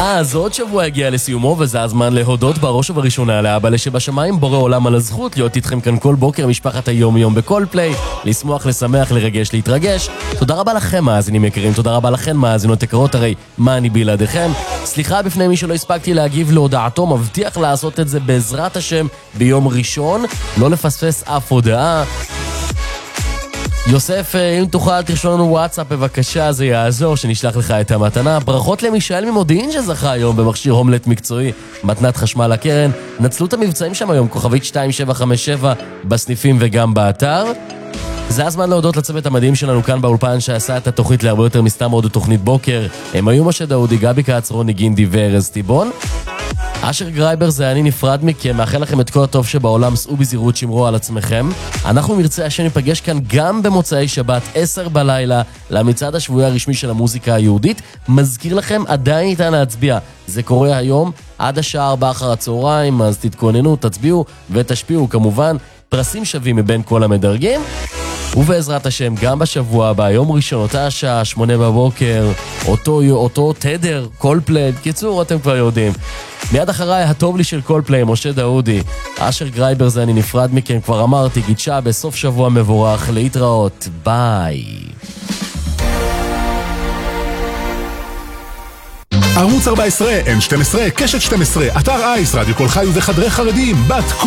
אז עוד שבוע הגיע לסיומו, וזה הזמן להודות בראש ובראשונה לאבא שבשמיים, בורא עולם, על הזכות להיות איתכם כאן כל בוקר, משפחת היום יום בכל פליי, לשמוח, לשמח, לרגש, להתרגש. תודה רבה לכם מאזינים יקרים, תודה רבה לכם מאזינות יקרות, הרי מה אני בלעדיכם. סליחה בפני מי שלא הספקתי להגיב להודעתו, מבטיח לעשות את זה בעזרת השם ביום ראשון, לא לפספס אף הודעה. יוסף, אם תוכל תרשום לנו וואטסאפ בבקשה, זה יעזור שנשלח לך את המתנה. ברכות למישאל ממודיעין שזכה היום במכשיר הומלט מקצועי, מתנת חשמל לקרן. נצלו את המבצעים שם היום, כוכבית 2757 בסניפים וגם באתר. זה הזמן להודות לצוות המדהים שלנו כאן באולפן שעשה את התוכנית להרבה יותר מסתם עוד תוכנית בוקר. הם היו משה דאודי, גבי קצרוני, גינדי וארז טיבון. אשר גרייבר זה אני נפרד מכם, מאחל לכם את כל הטוב שבעולם, סעו בזהירות, שמרו על עצמכם. אנחנו מרצה השם ניפגש כאן גם במוצאי שבת 10 בלילה למצעד השבועי הרשמי של המוזיקה היהודית. מזכיר לכם, עדיין ניתן להצביע, זה קורה היום עד השעה 4 אחר הצהריים, אז תתכוננו, תצביעו ותשפיעו כמובן, פרסים שווים מבין כל המדרגים. ובעזרת השם גם בשבוע הבא, יום ראשון, אותה השעה 8 בבוקר, אותו תדר, כל פלייד, קיצור אתם כבר יודעים. מיד אחריי הטוב לי של כל פליי, משה דאודי. אשר גרייבר זה אני נפרד מכם, כבר אמרתי, גידשה בסוף שבוע מבורך, להתראות, ביי. ערוץ 14, N12, קשת 12, אתר אייס, רדיו כל חי ובחדרי חרדים, בת